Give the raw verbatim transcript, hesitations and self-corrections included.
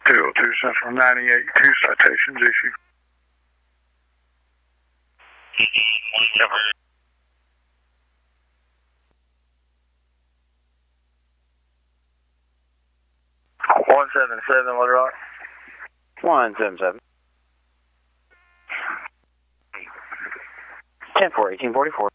two oh two Central ninety-eight, two citations issued. one seven seven, Little Rock. one seven seven. ten four, eighteen forty-four.